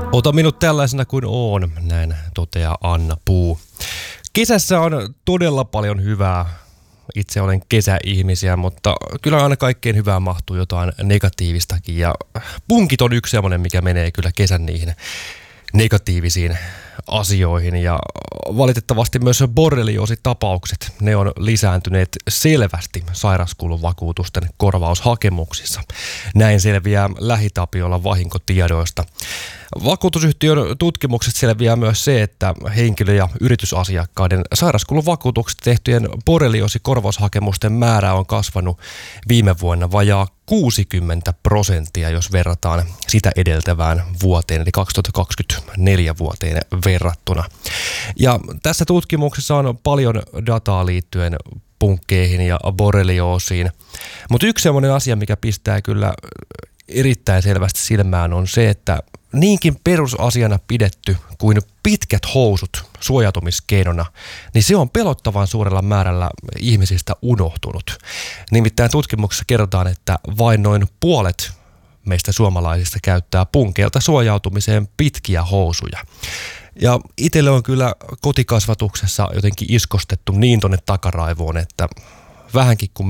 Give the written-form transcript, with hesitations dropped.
Ota minut tällaisena kuin oon, näin toteaa Anna Puu. Kesässä on todella paljon hyvää. Itse olen kesäihmisiä, mutta kyllä aina kaikkeen hyvään mahtuu jotain negatiivistakin. Ja punkit on yksi sellainen, mikä menee kyllä kesän niihin negatiivisiin asioihin. Ja valitettavasti myös borrelioositapaukset, ne on lisääntyneet selvästi sairauskuluvakuutusten korvaushakemuksissa. Näin selviää LähiTapiolan vahinkotiedoista. Vakuutusyhtiön tutkimukset selviää myös se, että henkilö- ja yritysasiakkaiden sairauskuluvakuutukset tehtyjen borrelioosikorvaushakemusten määrä on kasvanut viime vuonna vajaa 60%, jos verrataan sitä edeltävään vuoteen, eli 2024 vuoteen verrattuna. Ja tässä tutkimuksessa on paljon dataa liittyen punkkeihin ja borrelioosiin, mutta yksi sellainen asia, mikä pistää kyllä erittäin selvästi silmään, on se, että niinkin perusasiana pidetty kuin pitkät housut suojautumiskeinona, niin se on pelottavan suurella määrällä ihmisistä unohtunut. Nimittäin tutkimuksessa kerrotaan, että vain noin puolet meistä suomalaisista käyttää punkeilta suojautumiseen pitkiä housuja. Ja itselle on kyllä kotikasvatuksessa jotenkin iskostettu niin tonne takaraivoon, että vähänkin kun